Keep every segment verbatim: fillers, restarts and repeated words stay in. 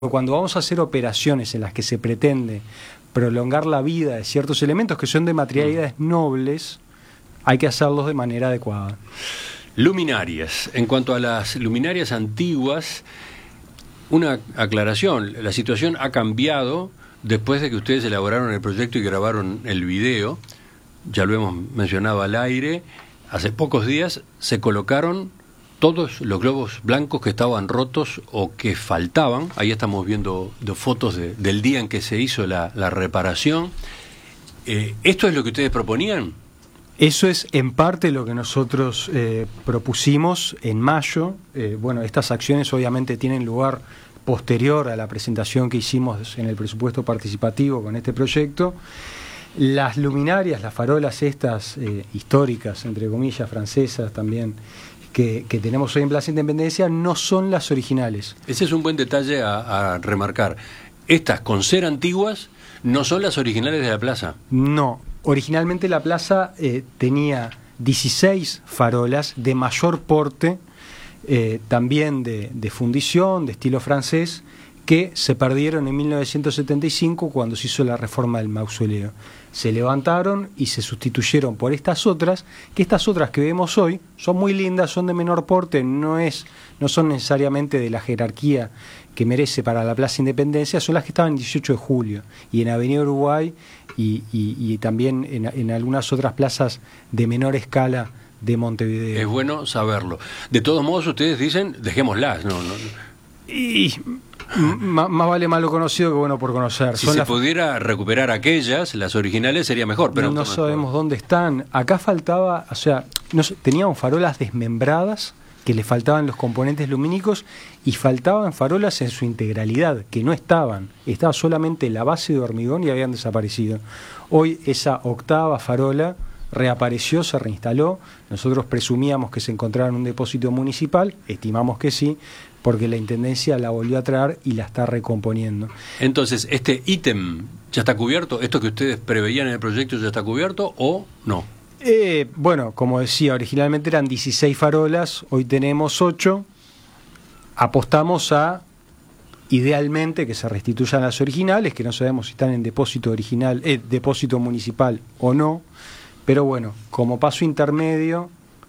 Cuando vamos a hacer operaciones en las que se pretende prolongar la vida de ciertos elementos que son de materialidades nobles, hay que hacerlos de manera adecuada. Luminarias. En cuanto a las luminarias antiguas, una aclaración. La situación ha cambiado después de que ustedes elaboraron el proyecto y grabaron el video. Ya lo hemos mencionado al aire. Hace pocos días se colocaron todos los globos blancos que estaban rotos o que faltaban. Ahí estamos viendo dos fotos de, del día en que se hizo la, la reparación. Eh, ¿Esto es lo que ustedes proponían? Eso es en parte lo que nosotros eh, propusimos en mayo. Eh, bueno, estas acciones obviamente tienen lugar posterior a la presentación que hicimos en el presupuesto participativo con este proyecto. Las luminarias, las farolas estas eh, históricas, entre comillas, francesas también, Que, que tenemos hoy en Plaza Independencia, no son las originales. Ese es un buen detalle a, a remarcar. Estas, con ser antiguas, no son las originales de la plaza. No, originalmente la plaza eh, tenía dieciséis farolas de mayor porte, eh, también de, de fundición, de estilo francés, que se perdieron en mil novecientos setenta y cinco cuando se hizo la reforma del mausoleo. Se levantaron y se sustituyeron por estas otras, que estas otras que vemos hoy son muy lindas, son de menor porte, no es, no son necesariamente de la jerarquía que merece para la Plaza Independencia, son las que estaban en dieciocho de julio y en Avenida Uruguay y, y, y también en, en algunas otras plazas de menor escala de Montevideo. Es bueno saberlo. De todos modos, ustedes dicen, dejémoslas, ¿no? no, no. Y M más vale malo conocido que bueno por conocer. Si Son se las... pudiera recuperar aquellas, las originales, sería mejor, pero no, no sabemos dónde están. Acá faltaba, o sea, no, teníamos farolas desmembradas que le faltaban los componentes lumínicos y faltaban farolas en su integralidad, que no estaban. Estaba solamente la base de hormigón y habían desaparecido. Hoy esa octava farola reapareció, se reinstaló. Nosotros presumíamos que se encontraba en un depósito municipal, estimamos que sí, porque la Intendencia la volvió a traer y la está recomponiendo. Entonces, ¿este ítem ya está cubierto? ¿Esto que ustedes preveían en el proyecto ya está cubierto o no? Eh, bueno, como decía, originalmente eran dieciséis farolas, hoy tenemos ocho. Apostamos a, idealmente, que se restituyan las originales, que no sabemos si están en depósito original, eh, depósito municipal o no. Pero bueno, como paso intermedio,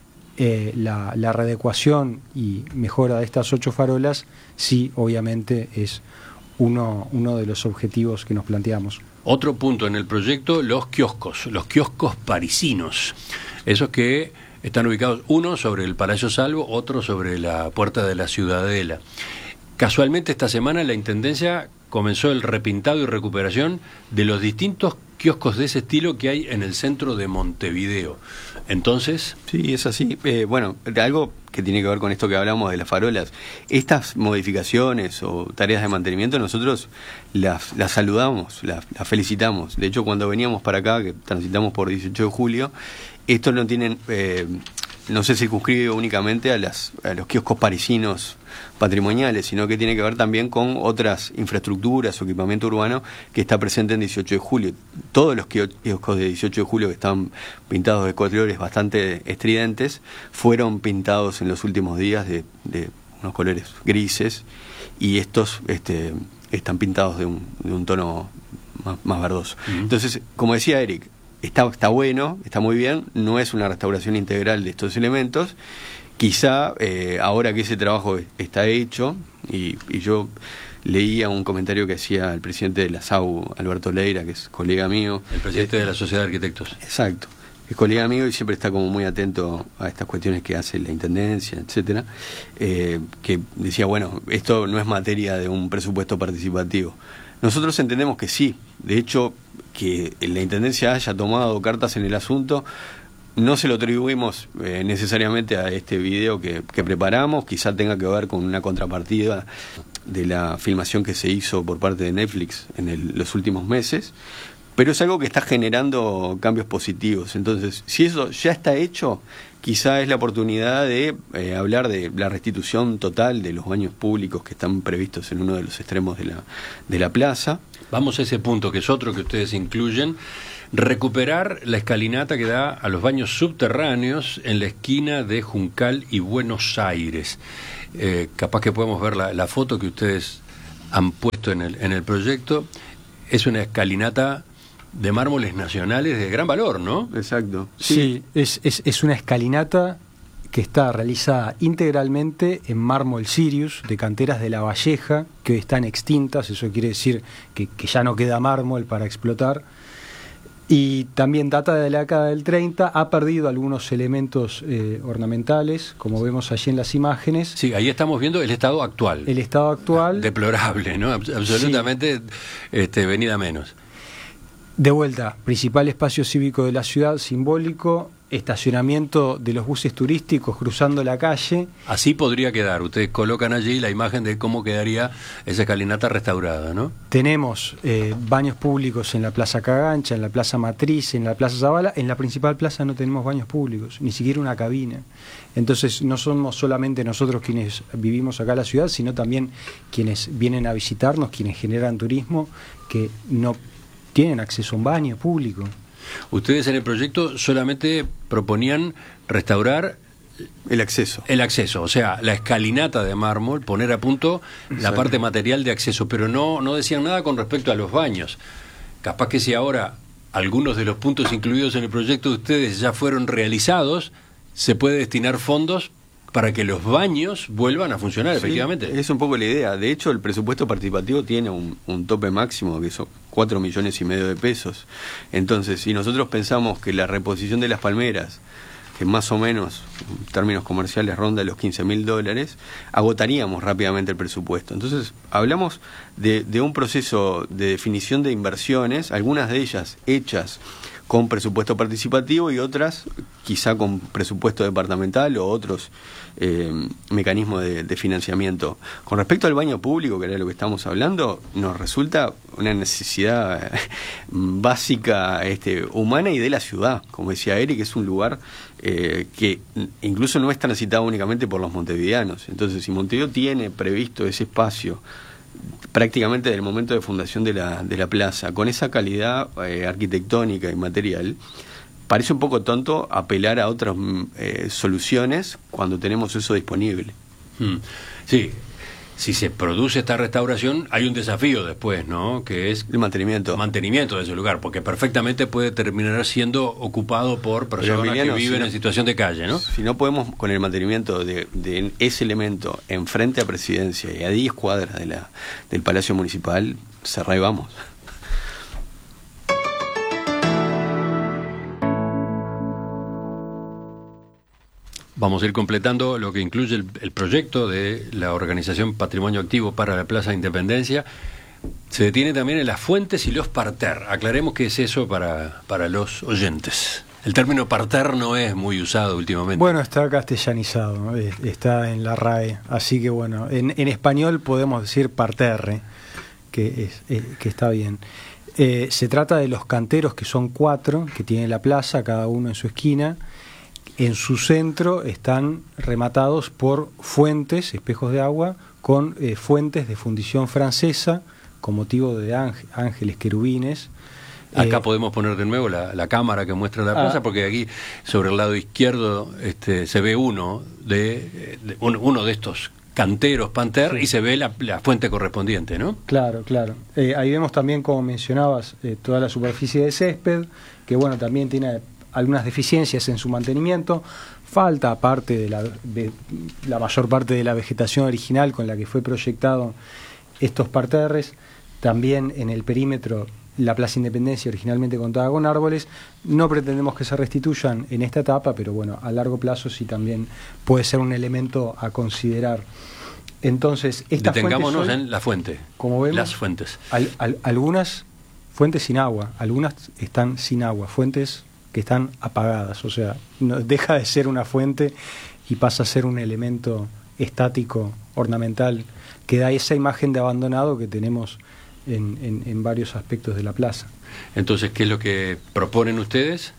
eh, la, la readecuación y mejora de estas ocho farolas, sí, obviamente es uno, uno de los objetivos que nos planteamos. Otro punto en el proyecto, los kioscos, los kioscos parisinos, esos que están ubicados, uno sobre el Palacio Salvo, otro sobre la Puerta de la Ciudadela. Casualmente esta semana la Intendencia comenzó el repintado y recuperación de los distintos kioscos de ese estilo que hay en el centro de Montevideo. Entonces... Sí, es así. Eh, bueno, algo que tiene que ver con esto que hablamos de las farolas. Estas modificaciones o tareas de mantenimiento nosotros las, las saludamos, las, las felicitamos. De hecho, cuando veníamos para acá, que transitamos por dieciocho de julio, estos no tienen... Eh, no se circunscribe únicamente a, las, a los kioscos parisinos patrimoniales, sino que tiene que ver también con otras infraestructuras o equipamiento urbano que está presente en dieciocho de julio. Todos los kioscos de dieciocho de julio que están pintados de colores bastante estridentes fueron pintados en los últimos días de, de unos colores grises y estos este, están pintados de un, de un tono más, más verdoso. Uh-huh. Entonces, como decía Eric, Está, está bueno, está muy bien, no es una restauración integral de estos elementos. Quizá eh, ahora que ese trabajo está hecho, y, y yo leía un comentario que hacía el presidente de la S A U, Alberto Leira, que es colega mío. El presidente eh, de la Sociedad de Arquitectos. Exacto, es colega mío y siempre está como muy atento a estas cuestiones que hace la Intendencia, etcétera. Eh, que decía, bueno, esto no es materia de un presupuesto participativo. Nosotros entendemos que sí. De hecho, que la Intendencia haya tomado cartas en el asunto no se lo atribuimos eh, necesariamente a este video que, que preparamos, quizá tenga que ver con una contrapartida de la filmación que se hizo por parte de Netflix en el, los últimos meses, pero es algo que está generando cambios positivos. Entonces, si eso ya está hecho, quizá es la oportunidad de eh, hablar de la restitución total de los baños públicos que están previstos en uno de los extremos de la, de la plaza. Vamos a ese punto, que es otro que ustedes incluyen, recuperar la escalinata que da a los baños subterráneos en la esquina de Juncal y Buenos Aires. Eh, capaz que podemos ver la, la foto que ustedes han puesto en el, en el proyecto es una escalinata de mármoles nacionales de gran valor, ¿no? Exacto. Sí, sí es, es, es una escalinata que está realizada integralmente en mármol Sirius, de canteras de La Valleja, que hoy están extintas, eso quiere decir que, que ya no queda mármol para explotar. Y también data de la década del treinta, ha perdido algunos elementos eh, ornamentales, como vemos allí en las imágenes. Sí, ahí estamos viendo el estado actual. El estado actual. Deplorable, ¿no? Absolutamente sí. este, venida menos. De vuelta, principal espacio cívico de la ciudad, simbólico, estacionamiento de los buses turísticos cruzando la calle. Así podría quedar. Ustedes colocan allí la imagen de cómo quedaría esa escalinata restaurada, ¿no? Tenemos eh, baños públicos en la Plaza Cagancha, en la Plaza Matriz, en la Plaza Zavala. En la principal plaza no tenemos baños públicos, ni siquiera una cabina. Entonces no somos solamente nosotros quienes vivimos acá en la ciudad, sino también quienes vienen a visitarnos, quienes generan turismo, que no tienen acceso a un baño público. Ustedes en el proyecto solamente proponían restaurar el acceso. El acceso, o sea, la escalinata de mármol, poner a punto Exacto. la parte material de acceso, pero no, no decían nada con respecto a los baños. Capaz que si ahora algunos de los puntos incluidos en el proyecto de ustedes ya fueron realizados, se puede destinar fondos para que los baños vuelvan a funcionar, sí, efectivamente. Es un poco la idea. De hecho, el presupuesto participativo tiene un, un tope máximo, que son cuatro millones y medio de pesos. Entonces, si nosotros pensamos que la reposición de las palmeras, que más o menos, en términos comerciales, ronda los quince mil dólares, agotaríamos rápidamente el presupuesto. Entonces, hablamos de, de un proceso de definición de inversiones, algunas de ellas hechas con presupuesto participativo y otras quizá con presupuesto departamental o otros eh, mecanismos de, de financiamiento. Con respecto al baño público, que era lo que estamos hablando, nos resulta una necesidad básica, este, humana y de la ciudad. Como decía Eric, es un lugar eh, que incluso no es transitado únicamente por los montevideanos. Entonces, si Montevideo tiene previsto ese espacio prácticamente del momento de fundación de la, de la plaza, con esa calidad eh, arquitectónica y material, parece un poco tonto apelar a otras eh, soluciones cuando tenemos eso disponible. Mm. Sí, si se produce esta restauración, hay un desafío después, ¿no? Que es el mantenimiento. Mantenimiento de ese lugar, porque perfectamente puede terminar siendo ocupado por personas Emiliano, que viven si no, en situación de calle, ¿no? Si no podemos con el mantenimiento de, de ese elemento enfrente a Presidencia y a diez cuadras de la, del Palacio Municipal, cerrá y vamos. Vamos a ir completando lo que incluye el, el proyecto de la Organización Patrimonio Activo para la Plaza de Independencia. Se detiene también en las fuentes y los parterres. Aclaremos qué es eso para, para los oyentes. El término parterre no es muy usado últimamente. Bueno, está castellanizado, ¿no? Está en la R A E, así que bueno, en, en español podemos decir parterre, que, es, es, que está bien. Eh, se trata de los canteros, que son cuatro, que tiene la plaza, cada uno en su esquina. En su centro están rematados por fuentes, espejos de agua, con eh, fuentes de fundición francesa, con motivo de ángel, ángeles, querubines. Acá eh, podemos poner de nuevo la, la cámara que muestra la plaza, ah, porque aquí sobre el lado izquierdo este, se ve uno de, de un, uno de estos canteros Panter, sí, y se ve la, la fuente correspondiente, ¿no? Claro, claro. Eh, ahí vemos también, como mencionabas, eh, toda la superficie de césped, que bueno, también tiene algunas deficiencias en su mantenimiento. Falta parte de la, de la mayor parte de la vegetación original con la que fue proyectado estos parterres. También en el perímetro la Plaza Independencia originalmente contaba con árboles. No pretendemos que se restituyan en esta etapa, pero bueno, a largo plazo sí también puede ser un elemento a considerar. Entonces, esta detengámonos fuente en la fuente, como vemos, las fuentes. Al, al, algunas fuentes sin agua, algunas están sin agua, fuentes que están apagadas, o sea, no, deja de ser una fuente y pasa a ser un elemento estático, ornamental, que da esa imagen de abandonado que tenemos en, en, en varios aspectos de la plaza. Entonces, ¿qué es lo que proponen ustedes?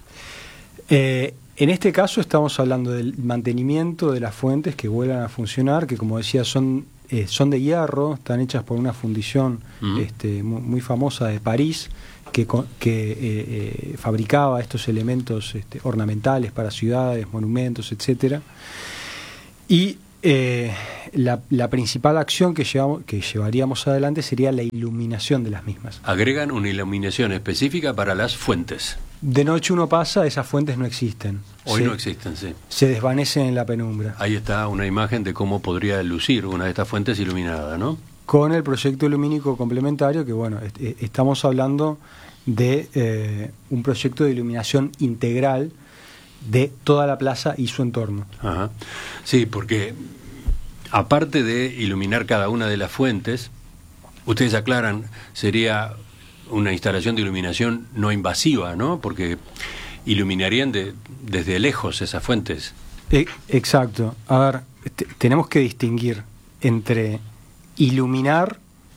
Eh, en este caso estamos hablando del mantenimiento de las fuentes que vuelvan a funcionar, que como decía son, eh, son de hierro, están hechas por una fundición uh-huh. este, muy, muy famosa de París, que, que eh, eh, fabricaba estos elementos este, ornamentales para ciudades, monumentos, etcétera. Y Eh, la, la principal acción que, llevamos, que llevaríamos adelante sería la iluminación de las mismas. Agregan una iluminación específica para las fuentes. De noche uno pasa, esas fuentes no existen. Hoy se, no existen, sí. Se desvanecen en la penumbra. Ahí está una imagen de cómo podría lucir una de estas fuentes iluminada, ¿no? Con el proyecto lumínico complementario, que bueno, est estamos hablando de eh, un proyecto de iluminación integral de toda la plaza y su entorno. Ajá. Sí, porque aparte de iluminar cada una de las fuentes, ustedes aclaran, sería una instalación de iluminación no invasiva, ¿no? Porque iluminarían de, desde lejos esas fuentes. E exacto. A ver, tenemos que distinguir entre iluminar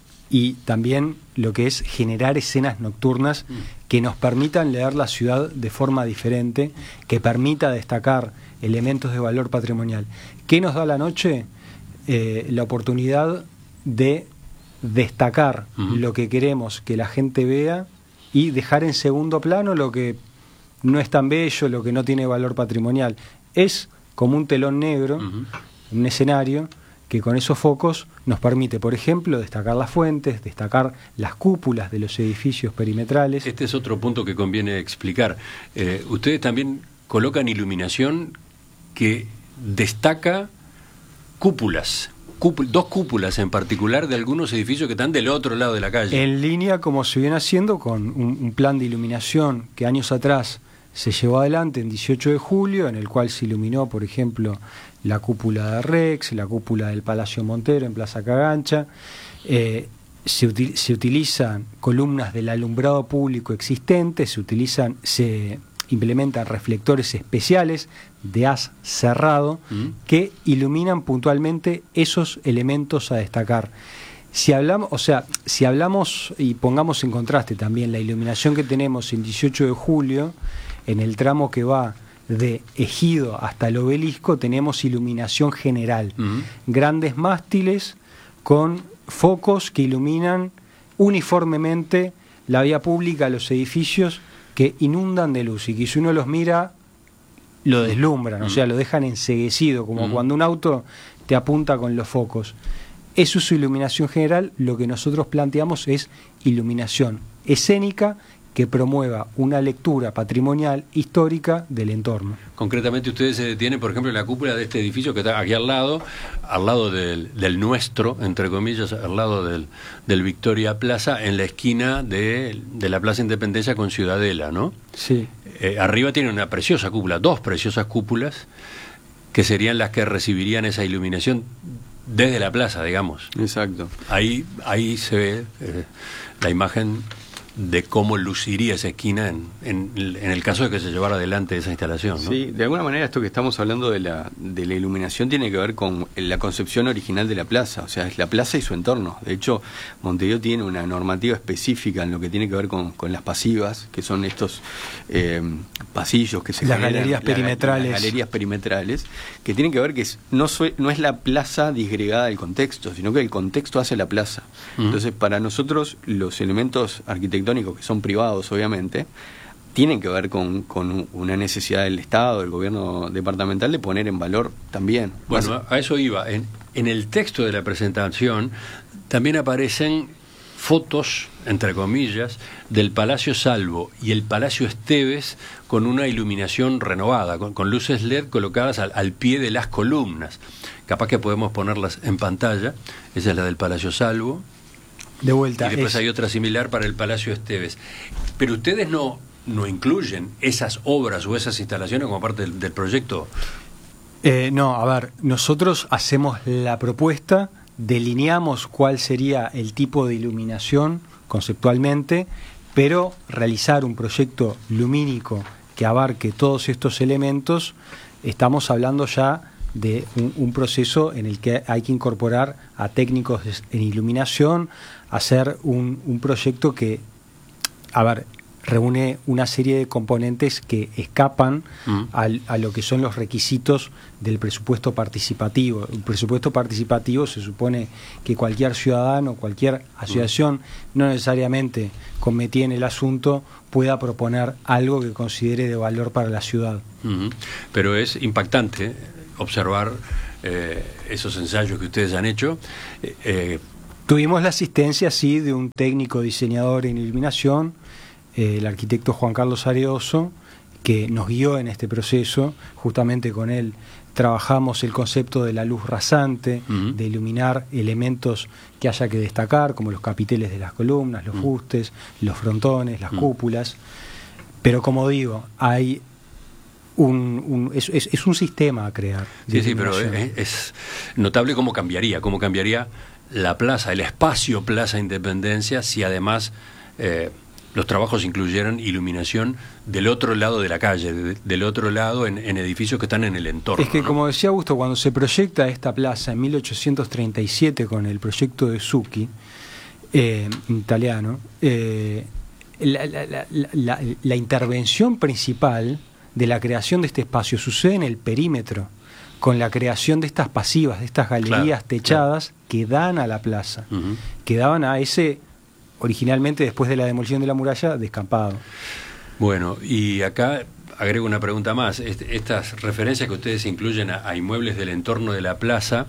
y también lo que es generar escenas nocturnas que nos permitan leer la ciudad de forma diferente, que permita destacar elementos de valor patrimonial. ¿Qué nos da la noche? Eh, la oportunidad de destacar uh-huh. lo que queremos que la gente vea y dejar en segundo plano lo que no es tan bello, lo que no tiene valor patrimonial. Es como un telón negro, uh-huh. un escenario que con esos focos nos permite, por ejemplo, destacar las fuentes, destacar las cúpulas de los edificios perimetrales. Este es otro punto que conviene explicar. Eh, ustedes también colocan iluminación que destaca cúpulas, cúpul- dos cúpulas en particular de algunos edificios que están del otro lado de la calle. En línea, como se viene haciendo, con un, un plan de iluminación que años atrás se llevó adelante en dieciocho de julio, en el cual se iluminó, por ejemplo, la cúpula de Rex, la cúpula del Palacio Montero en Plaza Cagancha. Eh, se, util- se utilizan columnas del alumbrado público existente, se utilizan, se implementan reflectores especiales de haz cerrado mm. que iluminan puntualmente esos elementos a destacar. Si hablamos, o sea, si hablamos y pongamos en contraste también la iluminación que tenemos en dieciocho de julio, en el tramo que va de Ejido hasta el Obelisco, tenemos iluminación general. Uh-huh. Grandes mástiles con focos que iluminan uniformemente la vía pública, los edificios que inundan de luz y que si uno los mira, lo deslumbran, uh-huh. o sea, lo dejan enceguecido, como uh-huh. cuando un auto te apunta con los focos. Eso es su iluminación general. Lo que nosotros planteamos es iluminación escénica que promueva una lectura patrimonial histórica del entorno. Concretamente ustedes se detienen, por ejemplo, en la cúpula de este edificio que está aquí al lado, al lado del, del nuestro, entre comillas, al lado del, del Victoria Plaza, en la esquina de, de la Plaza Independencia con Ciudadela, ¿no? Sí. Eh, arriba tiene una preciosa cúpula, dos preciosas cúpulas, que serían las que recibirían esa iluminación desde la plaza, digamos. Exacto. Ahí, ahí se ve eh, la imagen de cómo luciría esa esquina en, en, en el caso de que se llevara adelante esa instalación, ¿no? Sí, de alguna manera esto que estamos hablando de la, de la iluminación tiene que ver con la concepción original de la plaza, o sea, es la plaza y su entorno. De hecho, Montevideo tiene una normativa específica en lo que tiene que ver con, con las pasivas, que son estos eh, pasillos que se las generan, galerías perimetrales. Las galerías perimetrales, que tienen que ver que es, no, sue, no es la plaza disgregada del contexto, sino que el contexto hace la plaza. Uh-huh. Entonces, para nosotros, los elementos arquitectónicos que son privados, obviamente, tienen que ver con, con una necesidad del Estado, del gobierno departamental, de poner en valor también. Bueno, a eso iba. En, en el texto de la presentación también aparecen fotos, entre comillas, del Palacio Salvo y el Palacio Esteves con una iluminación renovada, con, con luces L E D colocadas al, al pie de las columnas. Capaz que podemos ponerlas en pantalla. Esa es la del Palacio Salvo. De vuelta. Y después es... hay otra similar para el Palacio Esteves. Pero ustedes no, no incluyen esas obras o esas instalaciones como parte del, del proyecto. Eh, no, a ver, nosotros hacemos la propuesta, delineamos cuál sería el tipo de iluminación conceptualmente, pero realizar un proyecto lumínico que abarque todos estos elementos, estamos hablando ya de un, un proceso en el que hay que incorporar a técnicos en iluminación, hacer un, un proyecto que, a ver, reúne una serie de componentes que escapan mm. al, a lo que son los requisitos del presupuesto participativo. El presupuesto participativo se supone que cualquier ciudadano, cualquier asociación, mm. no necesariamente cometida en el asunto, pueda proponer algo que considere de valor para la ciudad. Mm-hmm. Pero es impactante observar eh, esos ensayos que ustedes han hecho. Eh, eh, Tuvimos la asistencia, sí, de un técnico diseñador en iluminación, eh, el arquitecto Juan Carlos Areoso, que nos guió en este proceso. Justamente con él trabajamos el concepto de la luz rasante, uh-huh. de iluminar elementos que haya que destacar, como los capiteles de las columnas, los uh-huh. fustes, los frontones, las uh-huh. cúpulas. Pero como digo, hay un, un es, es, es un sistema a crear. Sí, sí, pero es, es notable cómo cambiaría, cómo cambiaría la plaza, el espacio Plaza Independencia, si además eh, los trabajos incluyeran iluminación del otro lado de la calle, de, del otro lado en, en edificios que están en el entorno. Es que, ¿no? Como decía Augusto, cuando se proyecta esta plaza en mil ochocientos treinta y siete con el proyecto de Zucchi, eh, italiano, eh, la, la, la, la, la intervención principal de la creación de este espacio sucede en el perímetro, con la creación de estas pasivas, de estas galerías claro, techadas claro. que dan a la plaza, uh-huh. que daban a ese, originalmente después de la demolición de la muralla, descampado. Bueno, y acá agrego una pregunta más. Estas referencias que ustedes incluyen a, a inmuebles del entorno de la plaza,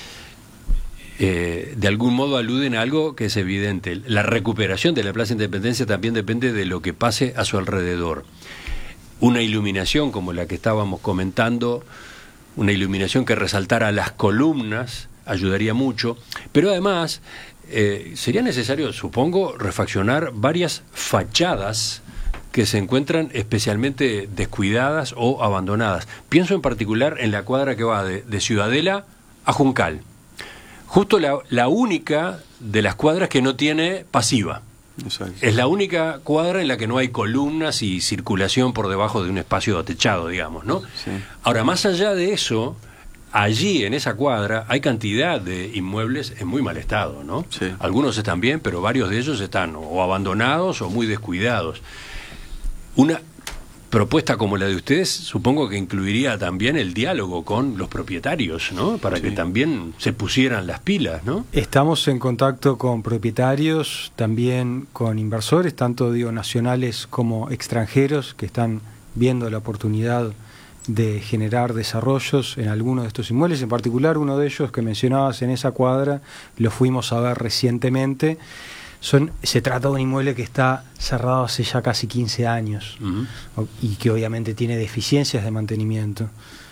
eh, de algún modo aluden a algo que es evidente. La recuperación de la Plaza Independencia también depende de lo que pase a su alrededor. Una iluminación como la que estábamos comentando, una iluminación que resaltara las columnas, ayudaría mucho, pero además eh, sería necesario, supongo, refaccionar varias fachadas que se encuentran especialmente descuidadas o abandonadas. Pienso en particular en la cuadra que va de, de Ciudadela a Juncal, justo la, la única de las cuadras que no tiene pasiva. Exacto. Es la única cuadra en la que no hay columnas y circulación por debajo de un espacio techado, digamos, ¿no? Sí. Ahora, más allá de eso, allí en esa cuadra hay cantidad de inmuebles en muy mal estado, ¿no? Sí. Algunos están bien, pero varios de ellos están o abandonados o muy descuidados. Una propuesta como la de ustedes, supongo que incluiría también el diálogo con los propietarios, ¿no? Para sí. que también se pusieran las pilas, ¿no? Estamos en contacto con propietarios, también con inversores, tanto digo nacionales como extranjeros, que están viendo la oportunidad de generar desarrollos en algunos de estos inmuebles. En particular, uno de ellos que mencionabas en esa cuadra, lo fuimos a ver recientemente. Son, se trata de un inmueble que está cerrado hace ya casi quince años uh-huh. y que obviamente tiene deficiencias de mantenimiento.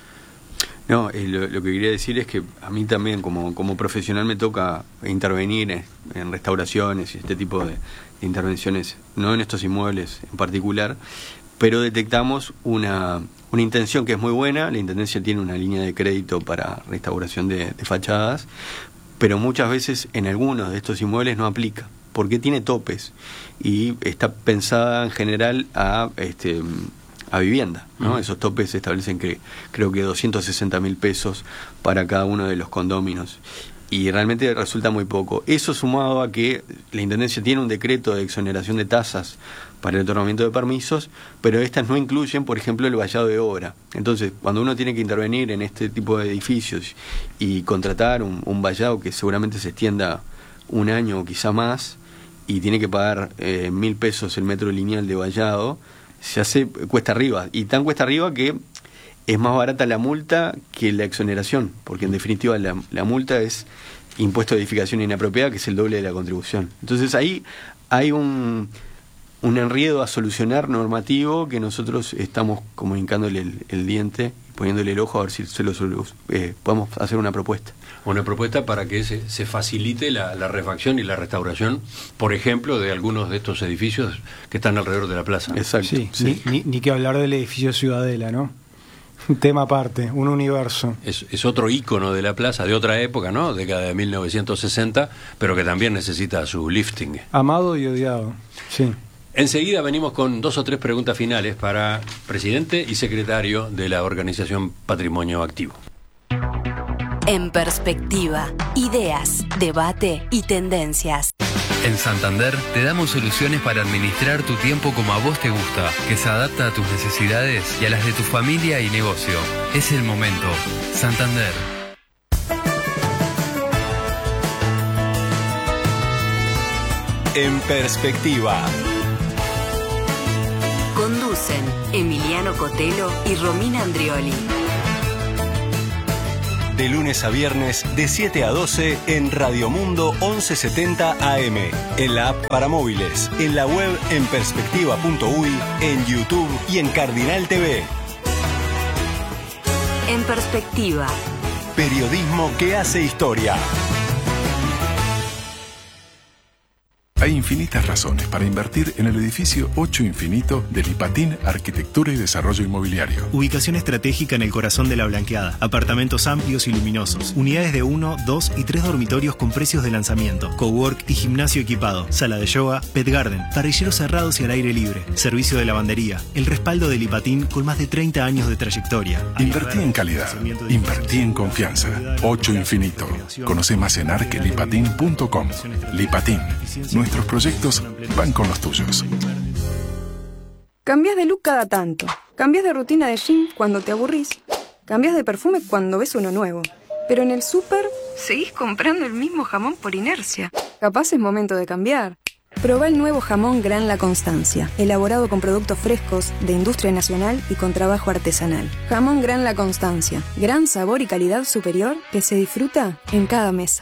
No, eh, lo, lo que quería decir es que a mí también como, como profesional me toca intervenir en, en restauraciones y este tipo de, de intervenciones, no en estos inmuebles en particular, pero detectamos una, una intención que es muy buena. La Intendencia tiene una línea de crédito para restauración de, de fachadas, pero muchas veces en algunos de estos inmuebles no aplica, porque tiene topes y está pensada en general a este a vivienda, ¿no? Uh-huh. Esos topes se establecen que creo que doscientos sesenta mil pesos para cada uno de los condóminos y realmente resulta muy poco. Eso sumado a que la Intendencia tiene un decreto de exoneración de tasas para el otorgamiento de permisos, pero estas no incluyen, por ejemplo, el vallado de obra. Entonces, cuando uno tiene que intervenir en este tipo de edificios y contratar un, un vallado que seguramente se extienda un año o quizá más, y tiene que pagar eh, mil pesos el metro lineal de vallado, se hace cuesta arriba, y tan cuesta arriba que es más barata la multa que la exoneración, porque en definitiva la, la multa es impuesto de edificación inapropiada, que es el doble de la contribución. Entonces ahí hay un, un enredo a solucionar normativo que nosotros estamos como hincándole el, el diente, poniéndole el ojo a ver si se lo eh, podemos hacer una propuesta. Una propuesta para que se, se facilite la, la refacción y la restauración, por ejemplo, de algunos de estos edificios que están alrededor de la plaza. Exacto. Sí, sí. Ni, ni, ni que hablar del edificio Ciudadela, ¿no? Un tema aparte, un universo. Es, es otro ícono de la plaza, de otra época, ¿no? Década de mil novecientos sesenta, pero que también necesita su lifting. Amado y odiado, sí. Enseguida venimos con dos o tres preguntas finales para presidente y secretario de la organización Patrimonio Activo. En perspectiva, ideas, debate y tendencias. En Santander te damos soluciones para administrar tu tiempo como a vos te gusta, que se adapta a tus necesidades y a las de tu familia y negocio. Es el momento. Santander. En perspectiva. Conducen Emiliano Cotelo y Romina Andrioli. De lunes a viernes de siete a doce en Radio Mundo once setenta A M, en la app para móviles, en la web en perspectiva punto uy, en YouTube y en Cardinal T V. En Perspectiva. Periodismo que hace historia. Hay infinitas razones para invertir en el edificio ocho Infinito de Lipatín Arquitectura y Desarrollo Inmobiliario. Ubicación estratégica en el corazón de la Blanqueada. Apartamentos amplios y luminosos. Unidades de uno, dos y tres dormitorios con precios de lanzamiento. Cowork y gimnasio equipado. Sala de yoga, pet garden. Parrilleros cerrados y al aire libre. Servicio de lavandería. El respaldo de Lipatín con más de treinta años de trayectoria. Invertí en calidad. Invertí en confianza. ocho Infinito. Conoce más en arquelipatín punto com. Lipatín. Nuestros proyectos van con los tuyos. Cambias de look cada tanto. Cambias de rutina de gym cuando te aburrís. Cambias de perfume cuando ves uno nuevo. Pero en el súper seguís comprando el mismo jamón por inercia. Capaz es momento de cambiar. Probá el nuevo jamón Gran La Constancia, elaborado con productos frescos, de industria nacional y con trabajo artesanal. Jamón Gran La Constancia, gran sabor y calidad superior que se disfruta en cada mesa.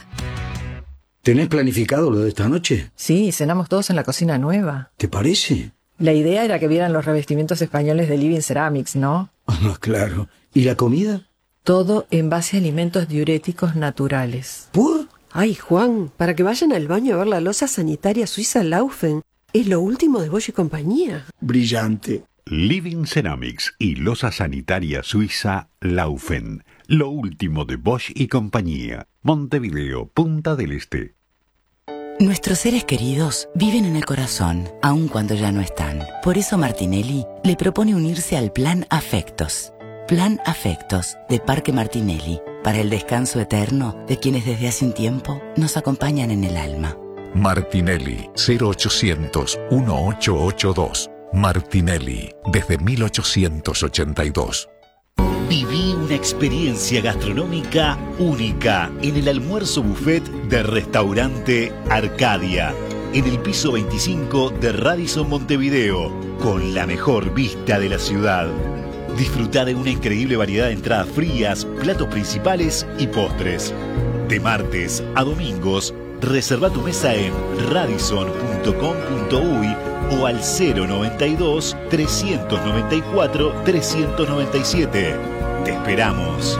¿Tenés planificado lo de esta noche? Sí, cenamos todos en la cocina nueva. ¿Te parece? La idea era que vieran los revestimientos españoles de Living Ceramics, ¿no? Ah, claro. ¿Y la comida? Todo en base a alimentos diuréticos naturales. ¿Por? Ay, Juan, para que vayan al baño a ver la loza sanitaria suiza Laufen. Es lo último de Bosch y compañía. Brillante. Living Ceramics y loza sanitaria suiza Laufen. Lo último de Bosch y compañía. Montevideo, Punta del Este. Nuestros seres queridos viven en el corazón, aun cuando ya no están. Por eso Martinelli le propone unirse al Plan Afectos. Plan Afectos de Parque Martinelli, para el descanso eterno de quienes desde hace un tiempo nos acompañan en el alma. Martinelli, cero ochocientos, dieciocho ochenta y dos. Martinelli, desde mil ochocientos ochenta y dos. Viví una experiencia gastronómica única en el almuerzo buffet de Restaurante Arcadia, en el piso veinticinco de Radisson Montevideo, con la mejor vista de la ciudad. Disfruta de una increíble variedad de entradas frías, platos principales y postres. De martes a domingos, reserva tu mesa en radisson punto com punto uy o al cero noventa y dos, trescientos noventa y cuatro, trescientos noventa y siete. Te esperamos.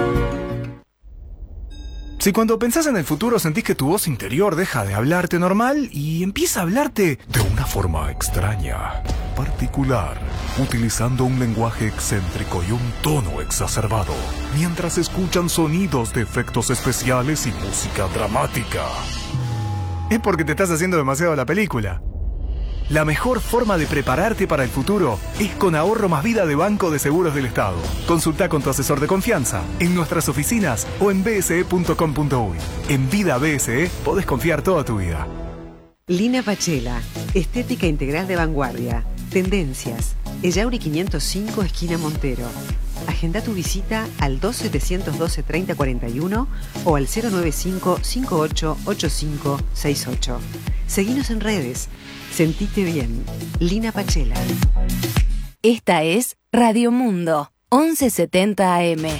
Si cuando pensás en el futuro sentís que tu voz interior deja de hablarte normal y empieza a hablarte de una forma extraña, particular, utilizando un lenguaje excéntrico y un tono exacerbado, mientras escuchan sonidos de efectos especiales y música dramática, es porque te estás haciendo demasiado la película. La mejor forma de prepararte para el futuro es con Ahorro Más Vida de Banco de Seguros del Estado. Consulta con tu asesor de confianza en nuestras oficinas o en b s e punto com punto uy. En Vida B S E podés confiar toda tu vida. Lina Pachela, estética integral de vanguardia. Tendencias. Ellauri quinientos cinco, esquina Montero. Agenda tu visita al dos setecientos doce, treinta cuarenta y uno o al cero noventa y cinco, cincuenta y ocho, ochenta y cinco sesenta y ocho. Seguinos en redes. Sentite bien. Lina Pachela. Esta es Radio Mundo, once setenta A M.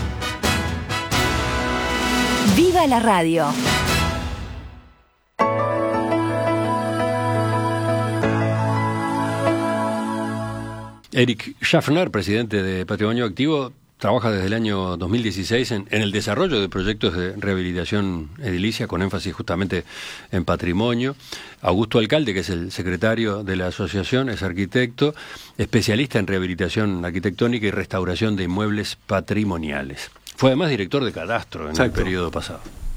¡Viva la radio! Eric Schaffner, presidente de Patrimonio Activo, trabaja desde el año dos mil dieciséis en, en el desarrollo de proyectos de rehabilitación edilicia con énfasis justamente en patrimonio. Augusto Alcalde, que es el secretario de la asociación, es arquitecto, especialista en rehabilitación arquitectónica y restauración de inmuebles patrimoniales. Fue además director de Cadastro en Exacto. el periodo pasado.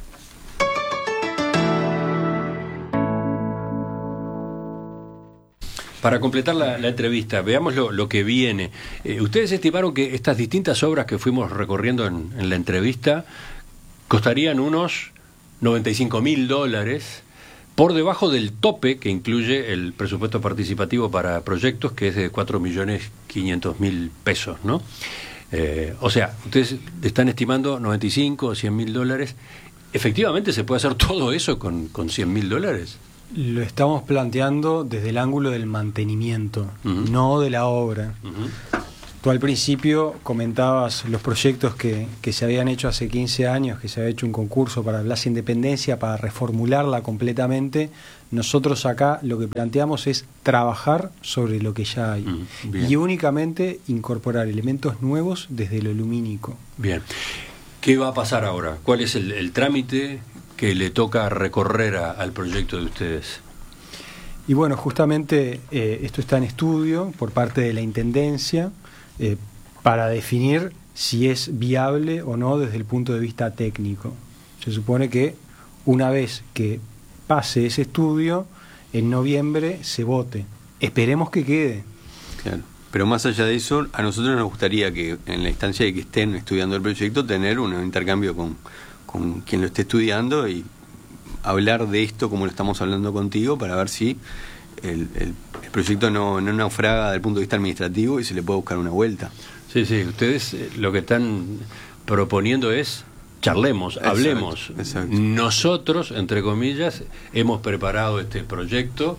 Para completar la, la entrevista, veamos lo, lo que viene. Eh, ustedes estimaron que estas distintas obras que fuimos recorriendo en, en la entrevista costarían unos noventa y cinco mil dólares, por debajo del tope que incluye el presupuesto participativo para proyectos, que es de cuatro millones quinientos mil pesos, ¿no? Eh, o sea, ustedes están estimando noventa y cinco o cien mil dólares. ¿Efectivamente se puede hacer todo eso con, con cien mil dólares? Lo estamos planteando desde el ángulo del mantenimiento, uh-huh. no de la obra. Uh-huh. Tú al principio comentabas los proyectos que, que se habían hecho hace quince años, que se había hecho un concurso para la Plaza Independencia, para reformularla completamente. Nosotros acá lo que planteamos es trabajar sobre lo que ya hay mm, y únicamente incorporar elementos nuevos desde lo lumínico. Bien. ¿Qué va a pasar ahora? ¿Cuál es el, el trámite que le toca recorrer a, al proyecto de ustedes? Y bueno, justamente eh, esto está en estudio por parte de la Intendencia eh, para definir si es viable o no desde el punto de vista técnico. Se supone que una vez que pase ese estudio, en noviembre se vote. Esperemos que quede. Claro. Pero más allá de eso, a nosotros nos gustaría que en la instancia de que estén estudiando el proyecto, tener un intercambio con, con quien lo esté estudiando y hablar de esto como lo estamos hablando contigo, para ver si el, el, el proyecto no, no naufraga desde el punto de vista administrativo y se le puede buscar una vuelta. Sí, sí, ustedes eh, lo que están proponiendo es charlemos, exacto, hablemos. Exacto. Nosotros, entre comillas, hemos preparado este proyecto,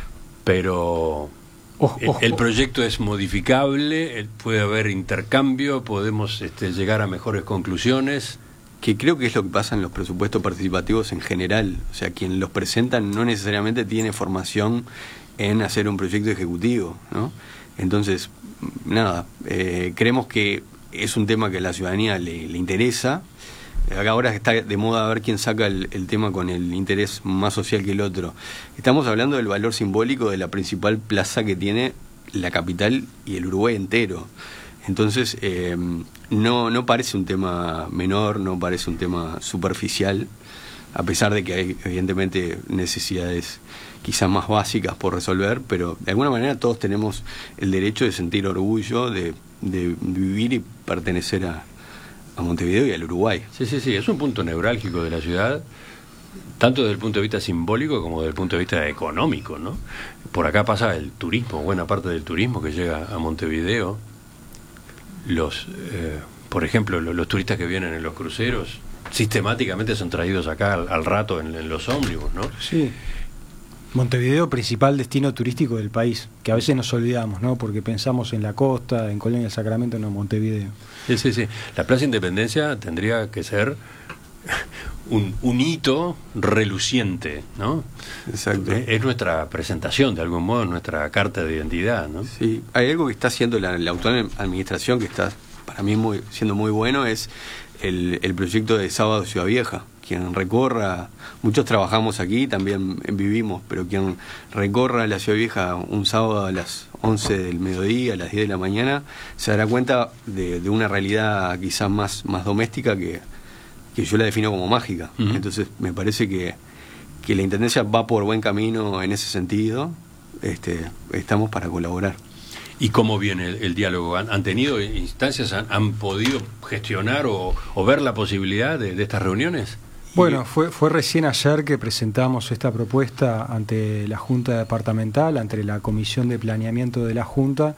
pero oh, oh, el proyecto es modificable, puede haber intercambio, podemos este, llegar a mejores conclusiones. Que creo que es lo que pasa en los presupuestos participativos en general. O sea, quien los presenta no necesariamente tiene formación en hacer un proyecto ejecutivo, ¿no? Entonces, nada, eh, creemos que es un tema que a la ciudadanía le, le interesa. Acá ahora está de moda ver quién saca el, el tema con el interés más social que el otro. Estamos hablando del valor simbólico de la principal plaza que tiene la capital y el Uruguay entero. Entonces, eh, no, no parece un tema menor, no parece un tema superficial, a pesar de que hay evidentemente necesidades quizás más básicas por resolver, pero de alguna manera todos tenemos el derecho de sentir orgullo de, de vivir y pertenecer a, a Montevideo y al Uruguay. Sí, sí, sí, es un punto neurálgico de la ciudad, tanto desde el punto de vista simbólico como desde el punto de vista económico, ¿no? Por acá pasa el turismo, buena parte del turismo que llega a Montevideo. Los, eh, por ejemplo, los, los turistas que vienen en los cruceros sistemáticamente son traídos acá al, al rato en, en los ómnibus, ¿no? Sí. Montevideo, principal destino turístico del país, que a veces nos olvidamos, ¿no? Porque pensamos en la costa, en Colonia del Sacramento, no, Montevideo. Sí, sí, sí. La Plaza Independencia tendría que ser un, un hito reluciente, ¿no? Exacto. Es, es nuestra presentación, de algún modo, nuestra carta de identidad, ¿no? Sí, hay algo que está haciendo la, la actual administración que está, para mí, muy, siendo muy bueno, es el, el proyecto de Sábado Ciudad Vieja. Quien recorra, muchos trabajamos aquí, también vivimos, pero quien recorra la Ciudad Vieja un sábado a las once del mediodía, a las diez de la mañana, se dará cuenta de, de una realidad quizás más, más doméstica que, que yo la defino como mágica. Uh-huh. Entonces me parece que, que la Intendencia va por buen camino en ese sentido. Este, estamos para colaborar. ¿Y cómo viene el, el diálogo? ¿Han, han tenido instancias, han, han podido gestionar o, o ver la posibilidad de, de estas reuniones? Bueno, fue, fue recién ayer que presentamos esta propuesta ante la Junta Departamental, ante la Comisión de Planeamiento de la Junta.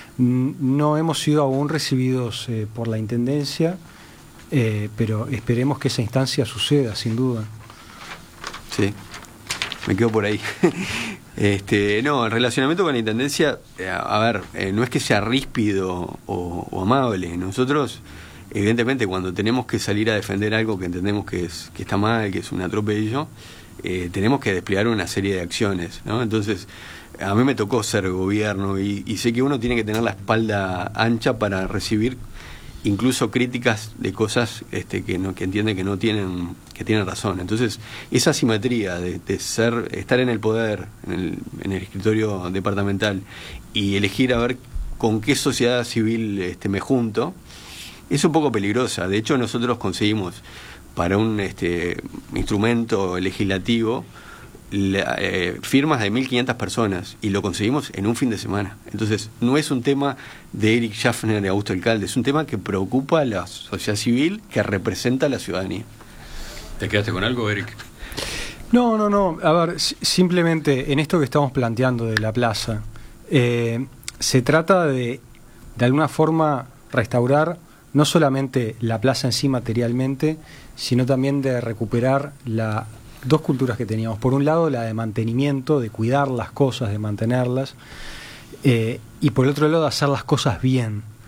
No hemos sido aún recibidos eh, por la Intendencia, eh, pero esperemos que esa instancia suceda, sin duda. Sí, me quedo por ahí. Este, no, el relacionamiento con la Intendencia, eh, a ver, eh, no es que sea ríspido o, o amable. Nosotros, evidentemente, cuando tenemos que salir a defender algo que entendemos que es que está mal, que es un atropello, eh, tenemos que desplegar una serie de acciones, ¿no? Entonces, a mí me tocó ser gobierno y, y sé que uno tiene que tener la espalda ancha para recibir incluso críticas de cosas este, que no que entiende que no tienen que tienen razón. Entonces, esa simetría de, de ser estar en el poder, en el, en el escritorio departamental y elegir a ver con qué sociedad civil este, me junto, es un poco peligrosa. De hecho, nosotros conseguimos para un este, instrumento legislativo la, eh, firmas de mil quinientas personas y lo conseguimos en un fin de semana. Entonces, no es un tema de Eric Schaffner y Augusto Alcalde, es un tema que preocupa a la sociedad civil, que representa a la ciudadanía. ¿Te quedaste con algo, Eric? No, no, no. A ver, simplemente en esto que estamos planteando de la plaza, eh, se trata de, de alguna forma, restaurar no solamente la plaza en sí materialmente, sino también de recuperar las dos culturas que teníamos. Por un lado, la de mantenimiento, de cuidar las cosas, de mantenerlas, eh, y por el otro lado, de hacer las cosas bien.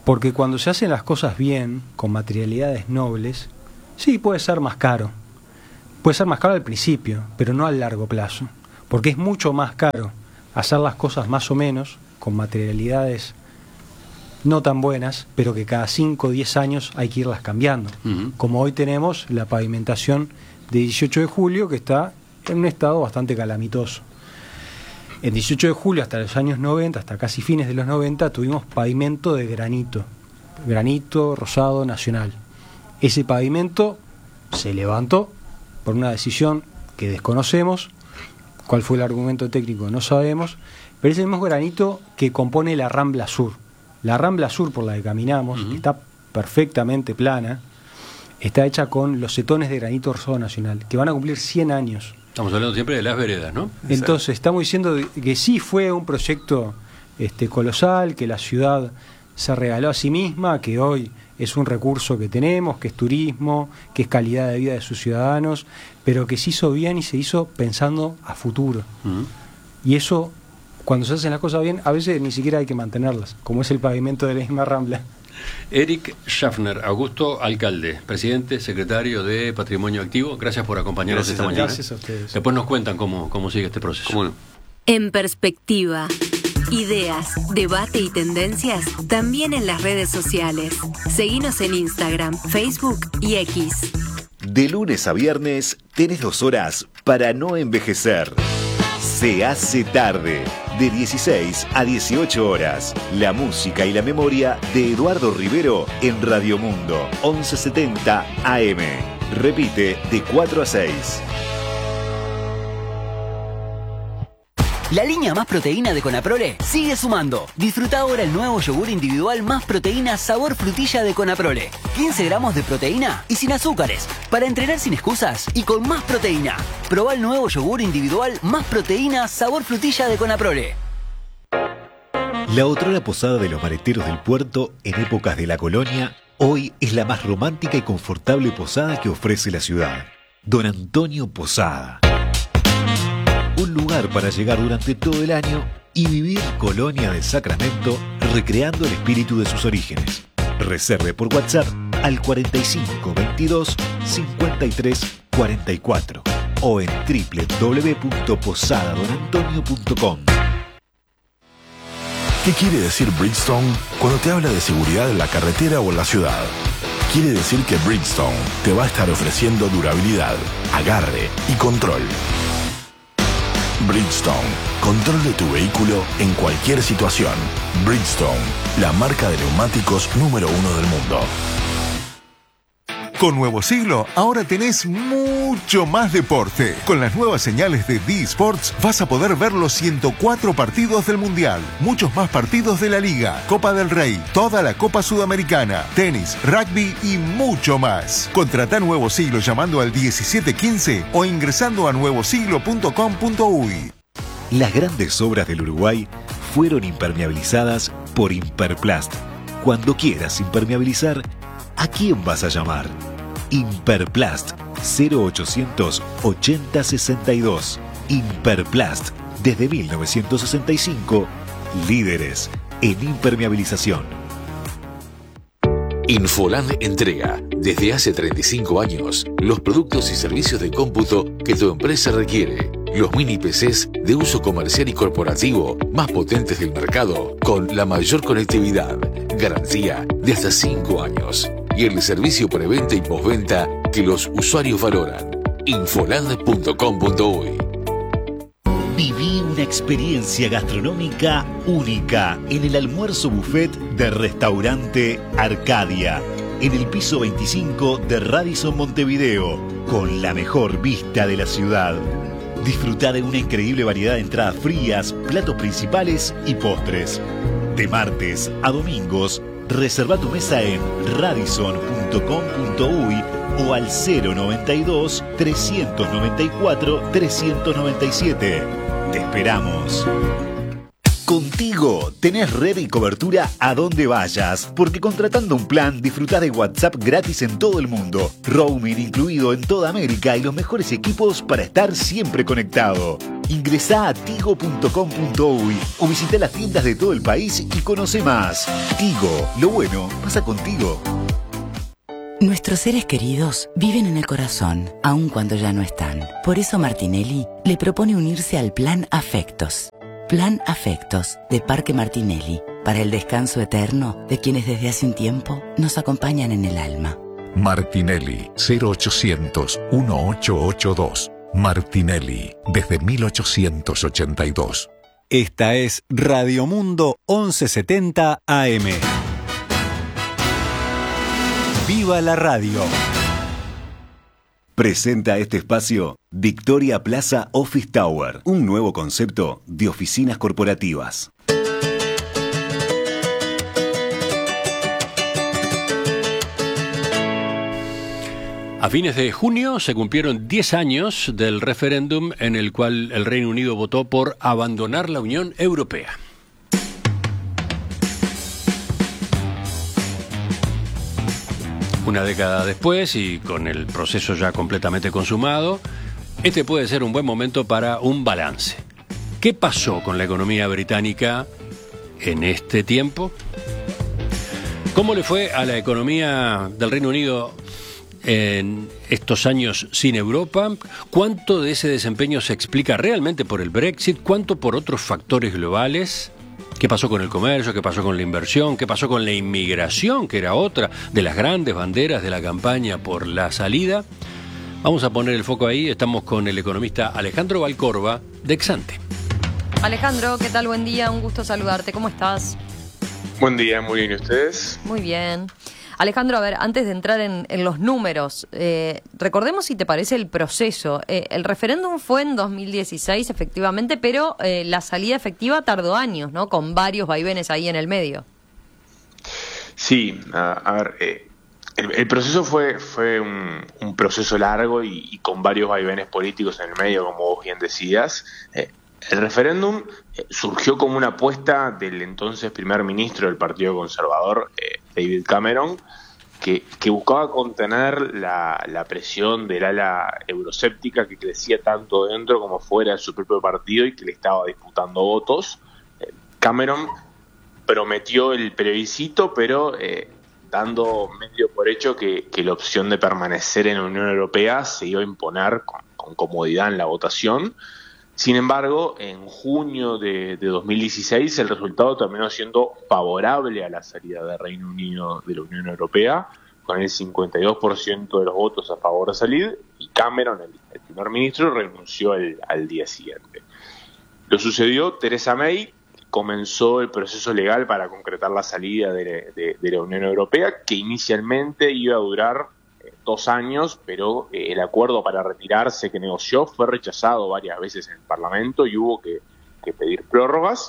Porque cuando se hacen las cosas bien, con materialidades nobles, sí, puede ser más caro. Puede ser más caro al principio, pero no a largo plazo. Porque es mucho más caro hacer las cosas más o menos, con materialidades no tan buenas, pero que cada cinco o diez años hay que irlas cambiando. Uh-huh. Como hoy tenemos la pavimentación de dieciocho de julio, que está en un estado bastante calamitoso. En dieciocho de julio, hasta los años noventa, hasta casi fines de los noventa, tuvimos pavimento de granito, granito rosado nacional. Ese pavimento se levantó por una decisión que desconocemos, cuál fue el argumento técnico no sabemos, pero es el mismo granito que compone la Rambla Sur. La Rambla Sur por la que caminamos, uh-huh. que está perfectamente plana, está hecha con los setones de granito rosado nacional, que van a cumplir cien años. Estamos hablando siempre de las veredas, ¿no? Entonces, estamos diciendo que sí fue un proyecto este, colosal, que la ciudad se regaló a sí misma, que hoy es un recurso que tenemos, que es turismo, que es calidad de vida de sus ciudadanos, pero que se hizo bien y se hizo pensando a futuro. Uh-huh. Y eso, cuando se hacen las cosas bien, a veces ni siquiera hay que mantenerlas, como es el pavimento de la misma Rambla. Eric Schaffner, Augusto Alcalde, presidente, secretario de Patrimonio Activo, gracias por acompañarnos esta mañana. Gracias a ustedes. Después nos cuentan cómo, cómo sigue este proceso. ¿Cómo no? En perspectiva, ideas, debate y tendencias también en las redes sociales. Seguinos en Instagram, Facebook y X. De lunes a viernes tenés dos horas para no envejecer. Se hace tarde, de dieciséis a dieciocho horas. La música y la memoria de Eduardo Rivero en Radio Mundo, once setenta A M. Repite de cuatro a seis. La línea Más Proteína de Conaprole sigue sumando. Disfruta ahora el nuevo yogur individual Más Proteína sabor frutilla de Conaprole. quince gramos de proteína y sin azúcares. Para entrenar sin excusas y con más proteína. Probá el nuevo yogur individual Más Proteína sabor frutilla de Conaprole. La otrora posada de los maleteros del puerto en épocas de la colonia, hoy es la más romántica y confortable posada que ofrece la ciudad. Don Antonio Posada. Un lugar para llegar durante todo el año y vivir Colonia del Sacramento recreando el espíritu de sus orígenes. Reserve por WhatsApp al cuarenta y cinco veintidós cincuenta y tres cuarenta y cuatro o en doble u doble u doble u punto posada don antonio punto com. ¿Qué quiere decir Bridgestone cuando te habla de seguridad en la carretera o en la ciudad? Quiere decir que Bridgestone te va a estar ofreciendo durabilidad, agarre y control. Bridgestone, control de tu vehículo en cualquier situación. Bridgestone, la marca de neumáticos número uno del mundo. Con Nuevo Siglo, ahora tenés mucho más deporte. Con las nuevas señales de D-Sports vas a poder ver los ciento cuatro partidos del Mundial, muchos más partidos de la Liga, Copa del Rey, toda la Copa Sudamericana, tenis, rugby y mucho más. Contratá Nuevo Siglo llamando al diecisiete quince o ingresando a nuevo siglo punto com punto uy. Las grandes obras del Uruguay fueron impermeabilizadas por Imperplast. Cuando quieras impermeabilizar, ¿a quién vas a llamar? Imperplast cero ochocientos ochenta sesenta y dos. Imperplast, desde mil novecientos sesenta y cinco, líderes en impermeabilización. Infoland entrega, desde hace treinta y cinco años, los productos y servicios de cómputo que tu empresa requiere. Los mini P Cs de uso comercial y corporativo más potentes del mercado, con la mayor conectividad, garantía de hasta cinco años y el servicio preventa y postventa que los usuarios valoran. Infoland punto com punto uy. Viví una experiencia gastronómica única en el almuerzo buffet de Restaurante Arcadia, en el piso veinticinco de Radisson Montevideo, con la mejor vista de la ciudad. Disfruta de una increíble variedad de entradas frías, platos principales y postres. De martes a domingos, reserva tu mesa en radisson punto com punto uy o al cero noventa y dos, trescientos noventa y cuatro, trescientos noventa y siete. Te esperamos. Contigo tenés red y cobertura a donde vayas, porque contratando un plan disfrutás de WhatsApp gratis en todo el mundo, roaming incluido en toda América y los mejores equipos para estar siempre conectado. Ingresá a tigo punto com punto uy o visita las tiendas de todo el país y conoce más. Tigo, lo bueno pasa contigo. Nuestros seres queridos viven en el corazón, aun cuando ya no están. Por eso Martinelli le propone unirse al Plan Afectos. Plan Afectos de Parque Martinelli, para el descanso eterno de quienes desde hace un tiempo nos acompañan en el alma. Martinelli cero ochocientos dieciocho ochenta y dos. Martinelli desde mil ochocientos ochenta y dos. Esta es Radio Mundo once setenta A M. ¡Viva la radio! Presenta este espacio Victoria Plaza Office Tower, un nuevo concepto de oficinas corporativas. A fines de junio se cumplieron diez años del referéndum en el cual el Reino Unido votó por abandonar la Unión Europea. Una década después y con el proceso ya completamente consumado, este puede ser un buen momento para un balance. ¿Qué pasó con la economía británica en este tiempo? ¿Cómo le fue a la economía del Reino Unido en estos años sin Europa? ¿Cuánto de ese desempeño se explica realmente por el Brexit? ¿Cuánto por otros factores globales? ¿Qué pasó con el comercio? ¿Qué pasó con la inversión? ¿Qué pasó con la inmigración, que era otra de las grandes banderas de la campaña por la salida? Vamos a poner el foco ahí. Estamos con el economista Alejandro Valcorba de Exante. Alejandro, ¿qué tal? Buen día, un gusto saludarte. ¿Cómo estás? Buen día, muy bien. ¿Y ustedes? Muy bien. Alejandro, a ver, antes de entrar en, en los números, eh, recordemos si te parece el proceso. Eh, el referéndum fue en dos mil dieciséis, efectivamente, pero eh, la salida efectiva tardó años, ¿no? Con varios vaivenes ahí en el medio. Sí, a, a ver, eh, el, el proceso fue fue un, un proceso largo y, y con varios vaivenes políticos en el medio, como vos bien decías. Eh, El referéndum eh, surgió como una apuesta del entonces primer ministro del Partido Conservador, eh, David Cameron, que, que buscaba contener la, la presión del ala euroscéptica que crecía tanto dentro como fuera de su propio partido y que le estaba disputando votos. Eh, Cameron prometió el plebiscito, pero eh, dando medio por hecho que, que la opción de permanecer en la Unión Europea se iba a imponer con, con comodidad en la votación. Sin embargo, en junio de, de dos mil dieciséis el resultado terminó siendo favorable a la salida del Reino Unido de la Unión Europea, con el cincuenta y dos por ciento de los votos a favor de salir, y Cameron, el, el primer ministro, renunció el, al día siguiente. Lo sucedió Theresa May, comenzó el proceso legal para concretar la salida de, de, de la Unión Europea, que inicialmente iba a durar dos años, pero eh, el acuerdo para retirarse que negoció fue rechazado varias veces en el Parlamento y hubo que, que pedir prórrogas.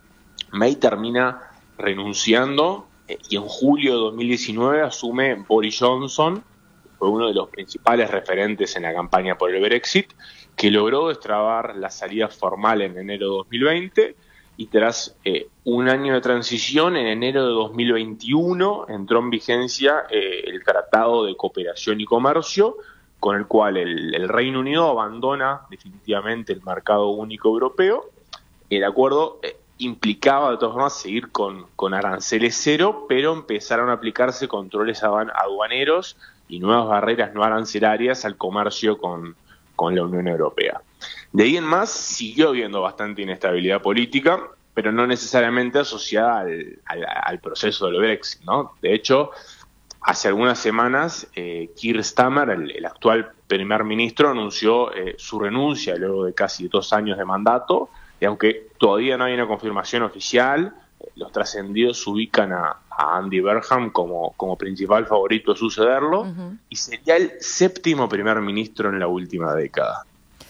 May termina renunciando eh, y en julio de dos mil diecinueve asume Boris Johnson, que fue uno de los principales referentes en la campaña por el Brexit, que logró destrabar la salida formal en enero de dos mil veinte. Y tras eh, un año de transición, en enero de dos mil veintiuno entró en vigencia eh, el Tratado de Cooperación y Comercio, con el cual el, el Reino Unido abandona definitivamente el mercado único europeo. El acuerdo eh, implicaba de todas formas seguir con, con aranceles cero, pero empezaron a aplicarse controles aduaneros y nuevas barreras no arancelarias al comercio con, con la Unión Europea. De ahí en más siguió habiendo bastante inestabilidad política, pero no necesariamente asociada al, al, al proceso del Brexit, ¿no? De hecho, hace algunas semanas eh, Keir Starmer, el, el actual primer ministro, anunció eh, su renuncia luego de casi dos años de mandato, y aunque todavía no hay una confirmación oficial, eh, los trascendidos ubican a, a Andy Burnham como, como principal favorito a sucederlo, uh-huh. y sería el séptimo primer ministro en la última década.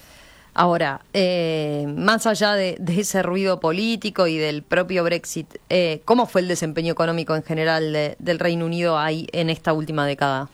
Ahora, eh, más allá de, de ese ruido político y del propio Brexit, eh, ¿cómo fue el desempeño económico en general de, del Reino Unido ahí en esta última década?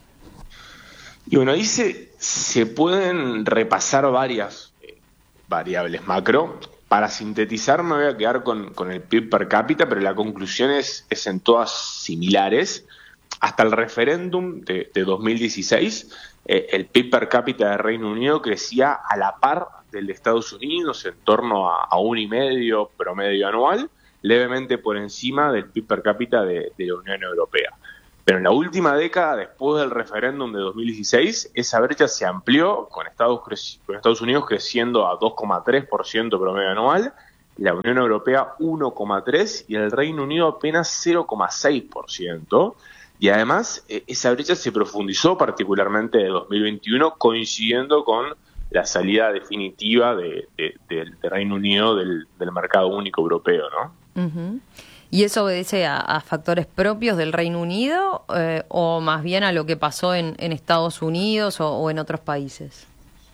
Y bueno, ahí se, se pueden repasar varias eh, variables macro. Para sintetizar me voy a quedar con, con el P I B per cápita, pero la conclusión es, es en todas similares. Hasta el referéndum de, de dos mil dieciséis, eh, el P I B per cápita del Reino Unido crecía a la par del de Estados Unidos, en torno a, a un y medio promedio anual, levemente por encima del P I B per cápita de, de la Unión Europea. Pero en la última década, después del referéndum de dos mil dieciséis, esa brecha se amplió, con Estados, con Estados Unidos creciendo a dos coma tres por ciento promedio anual, la Unión Europea uno coma tres por ciento y el Reino Unido apenas cero coma seis por ciento. Y además, eh, esa brecha se profundizó particularmente de dos mil veintiuno, coincidiendo con la salida definitiva de, de, de, de Reino Unido del, del mercado único europeo, ¿no? Uh-huh. ¿Y eso obedece a, a factores propios del Reino Unido eh, o más bien a lo que pasó en, en Estados Unidos o, o en otros países?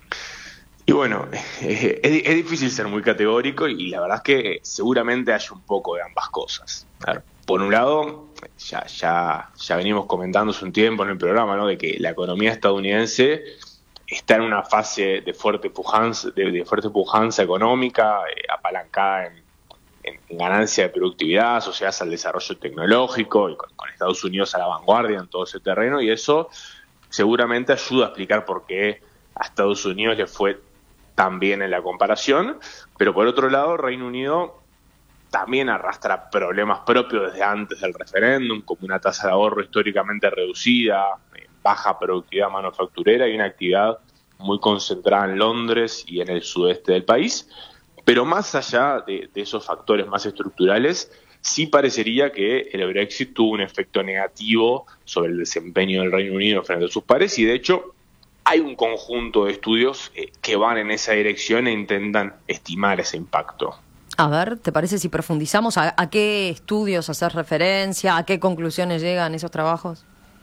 Y bueno, eh, es, es difícil ser muy categórico y la verdad es que seguramente hay un poco de ambas cosas. A ver, por un lado, ya, ya, ya venimos comentando hace un tiempo en el programa, ¿no?, de que la economía estadounidense está en una fase de fuerte pujanza, de, de fuerte pujanza económica, eh, apalancada en En, en ganancia de productividad, asociadas al desarrollo tecnológico y con, con Estados Unidos a la vanguardia en todo ese terreno, y eso seguramente ayuda a explicar por qué a Estados Unidos le fue tan bien en la comparación, pero por otro lado Reino Unido también arrastra problemas propios desde antes del referéndum, como una tasa de ahorro históricamente reducida, baja productividad manufacturera y una actividad muy concentrada en Londres y en el sudeste del país. Pero más allá de, de esos factores más estructurales, sí parecería que el Brexit tuvo un efecto negativo sobre el desempeño del Reino Unido frente a sus pares, y de hecho hay un conjunto de estudios eh, que van en esa dirección e intentan estimar ese impacto. A ver, ¿te parece si profundizamos? ¿A, a qué estudios hacer referencia? ¿A qué conclusiones llegan esos trabajos?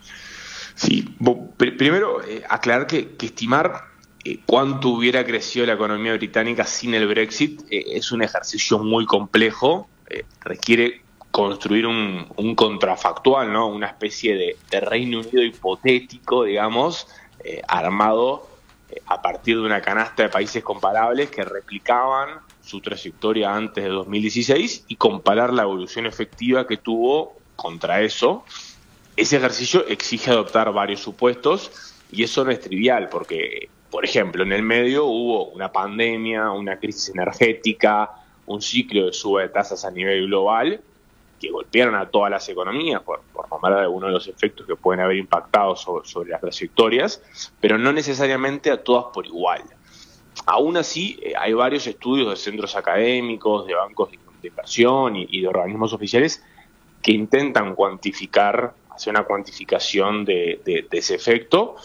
Sí, bo, pr- primero eh, aclarar que, que estimar cuánto hubiera crecido la economía británica sin el Brexit eh, es un ejercicio muy complejo, eh, requiere construir un, un contrafactual, ¿no?, una especie de, de Reino Unido hipotético, digamos, eh, armado eh, a partir de una canasta de países comparables que replicaban su trayectoria antes de dos mil dieciséis y comparar la evolución efectiva que tuvo contra eso. Ese ejercicio exige adoptar varios supuestos y eso no es trivial porque, por ejemplo, en el medio hubo una pandemia, una crisis energética, un ciclo de suba de tasas a nivel global que golpearon a todas las economías, por, por nombrar algunos de los efectos que pueden haber impactado sobre, sobre las trayectorias, pero no necesariamente a todas por igual. Aún así, eh, hay varios estudios de centros académicos, de bancos de, de inversión y, y de organismos oficiales que intentan cuantificar, hacer una cuantificación de, de, de ese efecto.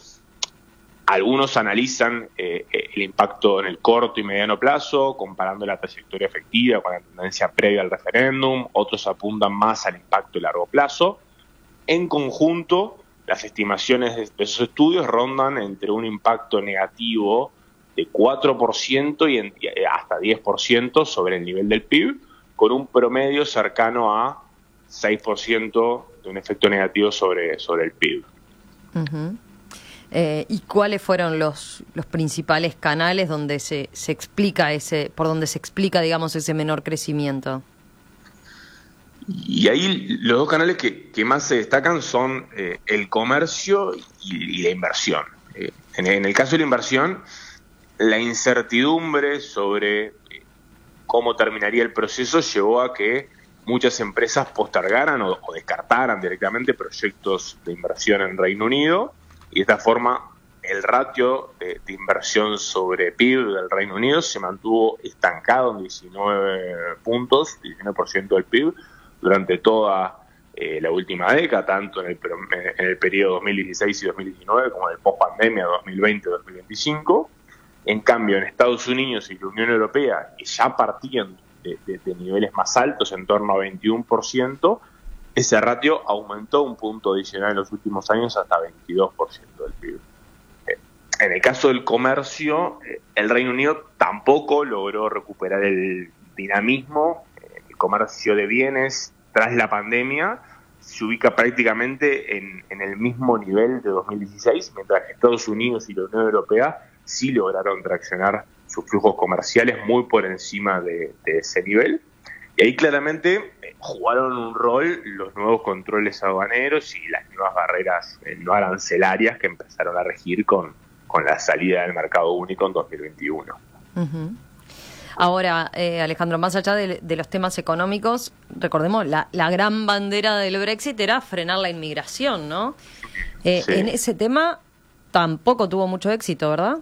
Algunos analizan eh, el impacto en el corto y mediano plazo, comparando la trayectoria efectiva con la tendencia previa al referéndum. Otros apuntan más al impacto a largo plazo. En conjunto, las estimaciones de, de esos estudios rondan entre un impacto negativo de cuatro por ciento y, en, y hasta diez por ciento sobre el nivel del P I B, con un promedio cercano a seis por ciento de un efecto negativo sobre, sobre el P I B. Uh-huh. Eh, ¿Y cuáles fueron los, los principales canales donde se, se explica ese, por donde se explica, digamos, ese menor crecimiento? Y ahí los dos canales que, que más se destacan son eh, el comercio y, y la inversión. Eh, en, en el caso de la inversión, la incertidumbre sobre eh, cómo terminaría el proceso llevó a que muchas empresas postergaran o, o descartaran directamente proyectos de inversión en Reino Unido, y de esta forma el ratio de, de inversión sobre P I B del Reino Unido se mantuvo estancado en diecinueve puntos, diecinueve por ciento del P I B, durante toda eh, la última década, tanto en el, en el periodo dos mil dieciséis y dos mil diecinueve como en el post-pandemia dos mil veinte y dos mil veinticinco. En cambio, en Estados Unidos y la Unión Europea, que ya partían de, de, de niveles más altos, en torno a veintiuno por ciento, ese ratio aumentó un punto adicional en los últimos años hasta veintidós por ciento del P I B. Eh, en el caso del comercio, eh, el Reino Unido tampoco logró recuperar el dinamismo. Eh, el comercio de bienes, tras la pandemia, se ubica prácticamente en, en el mismo nivel de dos mil dieciséis, mientras que Estados Unidos y la Unión Europea sí lograron traccionar sus flujos comerciales muy por encima de, de ese nivel. Y ahí claramente eh, jugaron un rol los nuevos controles aduaneros y las nuevas barreras eh, no arancelarias que empezaron a regir con, con la salida del mercado único en dos mil veintiuno. Uh-huh. Ahora, eh, Alejandro, más allá de, de los temas económicos, recordemos, la, la gran bandera del Brexit era frenar la inmigración, ¿no? Eh, sí. En ese tema tampoco tuvo mucho éxito, ¿verdad?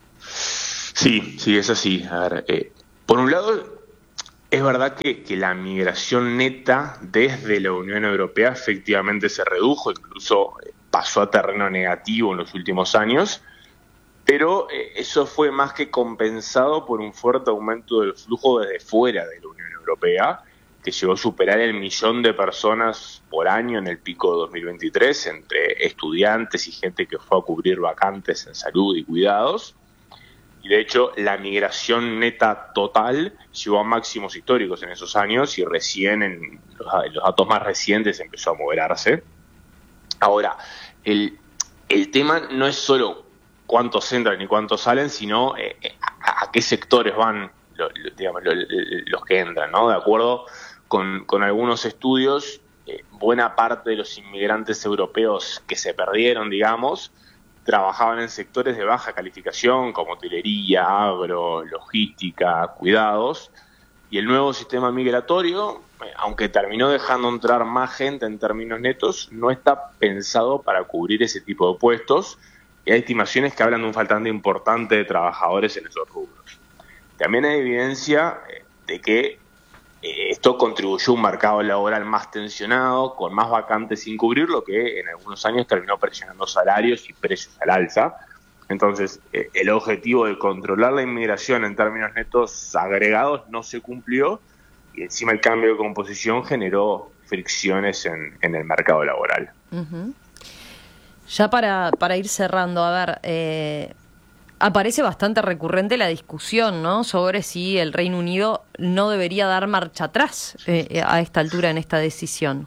Sí, sí, es así. A ver, eh, por un lado, es verdad que, que la migración neta desde la Unión Europea efectivamente se redujo, incluso pasó a terreno negativo en los últimos años, pero eh, eso fue más que compensado por un fuerte aumento del flujo desde fuera de la Unión Europea, que llegó a superar el millón de personas por año en el pico de dos mil veintitrés, entre estudiantes y gente que fue a cubrir vacantes en salud y cuidados. Y de hecho, la migración neta total llegó a máximos históricos en esos años y recién en los, en los datos más recientes empezó a moderarse. Ahora, el, el tema no es solo cuántos entran y cuántos salen, sino eh, a, a qué sectores van lo, lo, digamos, lo, los que entran, ¿no? De acuerdo con, con algunos estudios, eh, buena parte de los inmigrantes europeos que se perdieron, digamos, trabajaban en sectores de baja calificación como hotelería, agro, logística, cuidados, y el nuevo sistema migratorio, eh, aunque terminó dejando entrar más gente en términos netos, no está pensado para cubrir ese tipo de puestos, y hay estimaciones que hablan de un faltante importante de trabajadores en esos rubros. También hay evidencia de que eh, esto contribuyó a un mercado laboral más tensionado, con más vacantes sin cubrir, lo que en algunos años terminó presionando salarios y precios al alza. Entonces, eh, el objetivo de controlar la inmigración en términos netos agregados no se cumplió, y encima el cambio de composición generó fricciones en, en el mercado laboral. Uh-huh. Ya para, para ir cerrando, a ver, eh, aparece bastante recurrente la discusión, ¿no?, sobre si el Reino Unido no debería dar marcha atrás eh, a esta altura en esta decisión.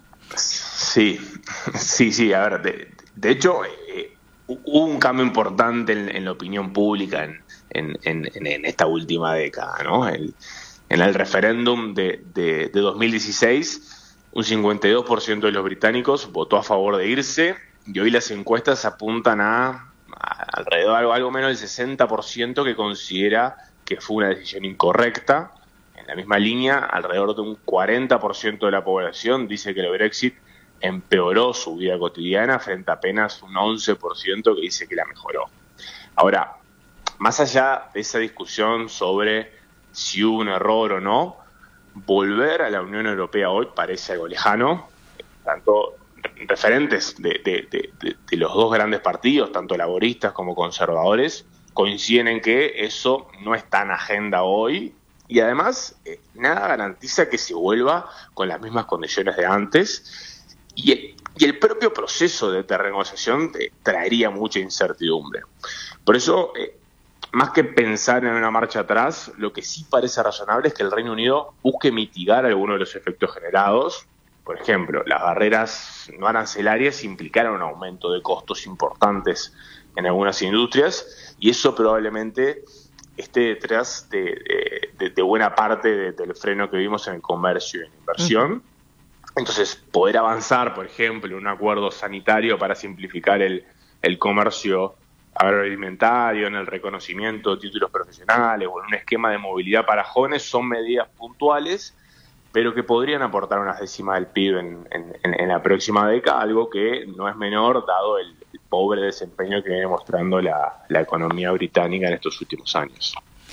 Sí, sí, sí, a ver, de, de hecho, eh, hubo un cambio importante en, en la opinión pública en, en, en, en esta última década, ¿no? El, en el referéndum de, de, de dos mil dieciséis, un cincuenta y dos por ciento de los británicos votó a favor de irse, y hoy las encuestas apuntan a, a alrededor de algo, algo menos del sesenta por ciento que considera que fue una decisión incorrecta. En la misma línea, alrededor de un cuarenta por ciento de la población dice que el Brexit empeoró su vida cotidiana, frente a apenas un once por ciento que dice que la mejoró. Ahora, más allá de esa discusión sobre si hubo un error o no, volver a la Unión Europea hoy parece algo lejano, tanto referentes de, de, de, de, de los dos grandes partidos, tanto laboristas como conservadores, coinciden en que eso no está en agenda hoy, y además eh, nada garantiza que se vuelva con las mismas condiciones de antes, y el, y el propio proceso de renegociación eh, traería mucha incertidumbre. Por eso, eh, más que pensar en una marcha atrás, lo que sí parece razonable es que el Reino Unido busque mitigar algunos de los efectos generados. Por ejemplo, las barreras no arancelarias implicaron un aumento de costos importantes en algunas industrias, y eso probablemente esté detrás de, de, de buena parte de, del freno que vimos en el comercio y en la inversión. Uh-huh. Entonces, poder avanzar, por ejemplo, en un acuerdo sanitario para simplificar el, el comercio agroalimentario, en el reconocimiento de títulos profesionales o en un esquema de movilidad para jóvenes, son medidas puntuales, pero que podrían aportar unas décimas del P I B en, en, en la próxima década, algo que no es menor dado el, el pobre desempeño que viene mostrando la, la economía británica en estos últimos años.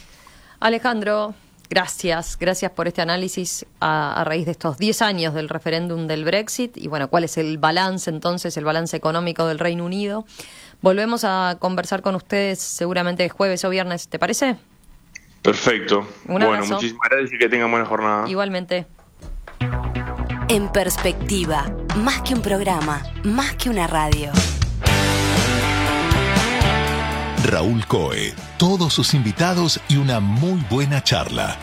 Alejandro, gracias, gracias por este análisis a, a raíz de estos diez años del referéndum del Brexit, y bueno, cuál es el balance entonces, el balance económico del Reino Unido. Volvemos a conversar con ustedes seguramente jueves o viernes, ¿te parece? Perfecto. Un bueno, abrazo. Muchísimas gracias y que tengan buena jornada. Igualmente. En Perspectiva, más que un programa, más que una radio. Raúl Coe, todos sus invitados y una muy buena charla.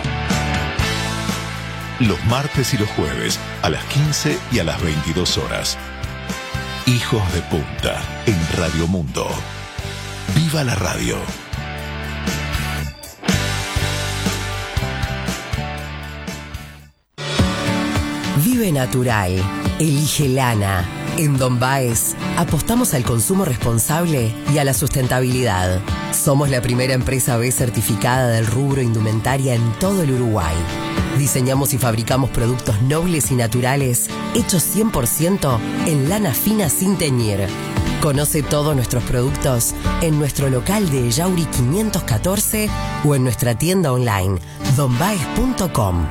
Los martes y los jueves a las quince y a las veintidós horas. Hijos de Punta en Radio Mundo. ¡Viva la radio! Vive natural. Elige lana. En Don Baez apostamos al consumo responsable y a la sustentabilidad. Somos la primera empresa B certificada del rubro indumentaria en todo el Uruguay. Diseñamos y fabricamos productos nobles y naturales hechos cien por ciento en lana fina sin teñir. Conoce todos nuestros productos en nuestro local de Ellauri quinientos catorce o en nuestra tienda online don baez punto com.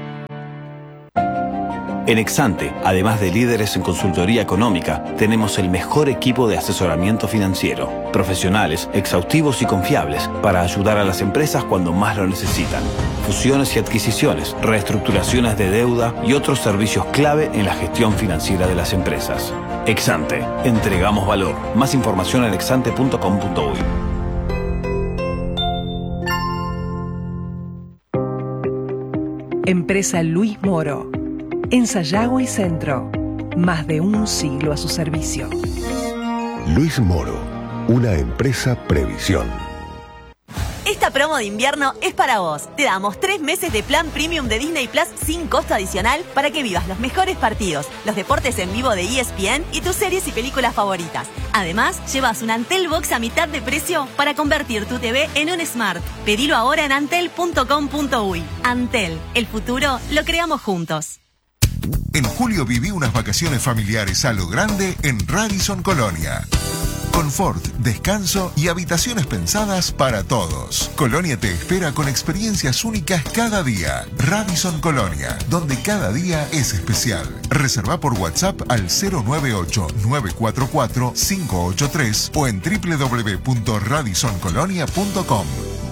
En Exante, además de líderes en consultoría económica, tenemos el mejor equipo de asesoramiento financiero. Profesionales, exhaustivos y confiables para ayudar a las empresas cuando más lo necesitan. Fusiones y adquisiciones, reestructuraciones de deuda y otros servicios clave en la gestión financiera de las empresas. Exante, entregamos valor. Más información en exante punto com punto uy. Empresa Luis Moro. En Sayago y Centro, más de un siglo a su servicio. Luis Moro, una empresa Previsión. Esta promo de invierno es para vos. Te damos tres meses de plan premium de Disney Plus sin costo adicional para que vivas los mejores partidos, los deportes en vivo de E S P N y tus series y películas favoritas. Además, llevas un Antel Box a mitad de precio para convertir tu T V en un Smart. Pedilo ahora en antel punto com punto uy. Antel, el futuro lo creamos juntos. En julio viví unas vacaciones familiares a lo grande en Radisson Colonia. Confort, descanso y habitaciones pensadas para todos. Colonia te espera con experiencias únicas cada día. Radisson Colonia, donde cada día es especial. Reserva por WhatsApp al cero nueve ocho nueve cuatro cuatro cinco ocho tres o en doble u doble u doble u punto radisson colonia punto com.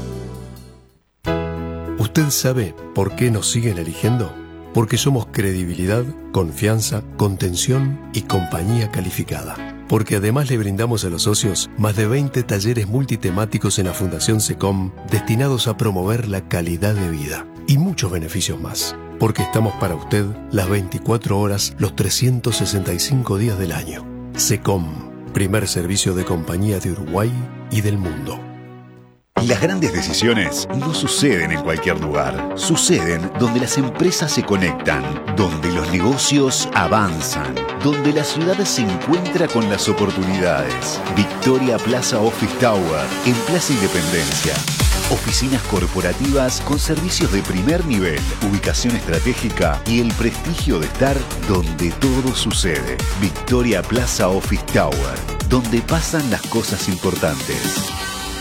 ¿Usted sabe por qué nos siguen eligiendo? Porque somos credibilidad, confianza, contención y compañía calificada. Porque además le brindamos a los socios más de veinte talleres multitemáticos en la Fundación SECOM destinados a promover la calidad de vida y muchos beneficios más. Porque estamos para usted las veinticuatro horas, los trescientos sesenta y cinco días del año. SECOM, primer servicio de compañía de Uruguay y del mundo. Las grandes decisiones no suceden en cualquier lugar. Suceden donde las empresas se conectan, donde los negocios avanzan, donde la ciudad se encuentra con las oportunidades. Victoria Plaza Office Tower, en Plaza Independencia. Oficinas corporativas con servicios de primer nivel, ubicación estratégica y el prestigio de estar donde todo sucede. Victoria Plaza Office Tower, donde pasan las cosas importantes.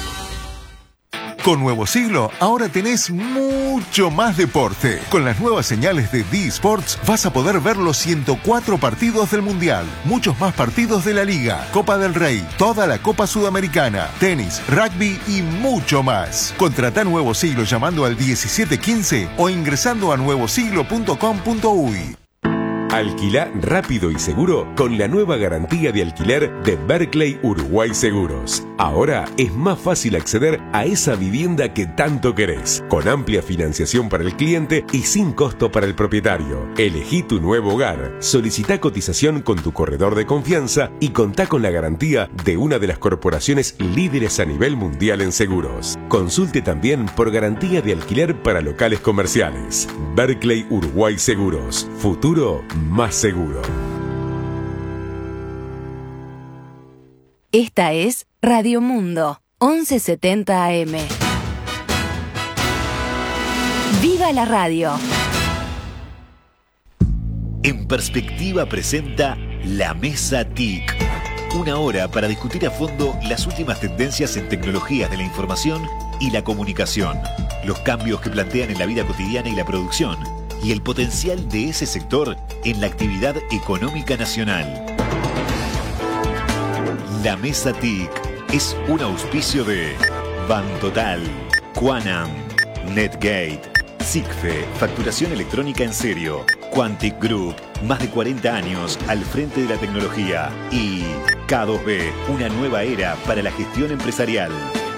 Con Nuevo Siglo, ahora tenés mucho más deporte. Con las nuevas señales de D-Sports vas a poder ver los ciento cuatro partidos del Mundial, muchos más partidos de la Liga, Copa del Rey, toda la Copa Sudamericana, tenis, rugby y mucho más. Contratá Nuevo Siglo llamando al diecisiete quince o ingresando a nuevo siglo punto com punto uy. Alquilá rápido y seguro con la nueva garantía de alquiler de Berkeley Uruguay Seguros. Ahora es más fácil acceder a esa vivienda que tanto querés, con amplia financiación para el cliente y sin costo para el propietario. Elegí tu nuevo hogar, solicitá cotización con tu corredor de confianza y contá con la garantía de una de las corporaciones líderes a nivel mundial en seguros. Consulte también por garantía de alquiler para locales comerciales. Berkeley Uruguay Seguros. Futuro más seguro. Esta es Radio Mundo, once setenta A M. ¡Viva la radio! En Perspectiva presenta La Mesa T I C. Una hora para discutir a fondo las últimas tendencias en tecnologías de la información y la comunicación, los cambios que plantean en la vida cotidiana y la producción, y el potencial de ese sector en la actividad económica nacional. La Mesa T I C es un auspicio de Bantotal, Quanam, Netgate, SICFE, facturación electrónica en serio, Quantic Group, más de cuarenta años al frente de la tecnología, y K dos B, una nueva era para la gestión empresarial.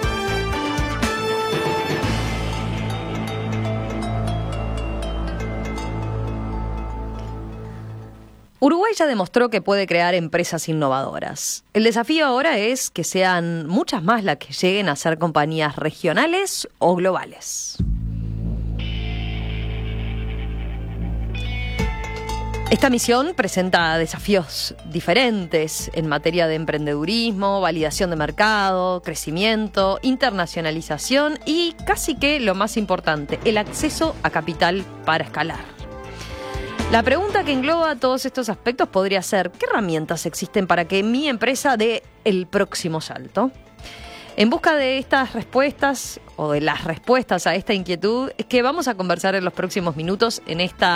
Uruguay ya demostró que puede crear empresas innovadoras. El desafío ahora es que sean muchas más las que lleguen a ser compañías regionales o globales. Esta misión presenta desafíos diferentes en materia de emprendedurismo, validación de mercado, crecimiento, internacionalización y casi que lo más importante, el acceso a capital para escalar. La pregunta que engloba todos estos aspectos podría ser: ¿qué herramientas existen para que mi empresa dé el próximo salto? En busca de estas respuestas o de las respuestas a esta inquietud es que vamos a conversar en los próximos minutos en esta